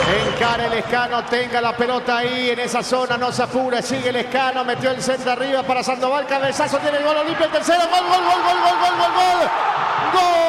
Encara el Lescano, tenga la pelota ahí en esa zona, no se apure, sigue el Lescano, metió el centro arriba para Sandoval, cabezazo, tiene el gol, Olimpia, el tercero, gol, gol, gol, gol, gol, gol, gol, gol. ¡Gol!